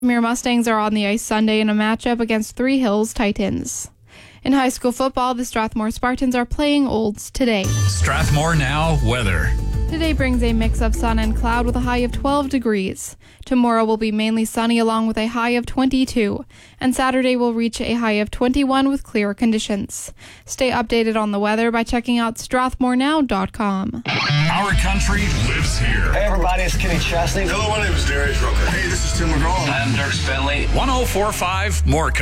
Mere Mustangs are on the ice Sunday in a matchup against Three Hills Titans. In high school football, the Strathmore Spartans are playing Olds today. Strathmore Now weather. Today brings a mix of sun and cloud with a high of 12 degrees. Tomorrow will be mainly sunny along with a high of 22. And Saturday will reach a high of 21 with clear conditions. Stay updated on the weather by checking out strathmorenow.com. Our country lives here. Hey everybody, it's Kenny Chesney. Hello, my name is Darius Rucker. Hey, this is Tim McGraw. I'm Dirk Bentley. 1045 More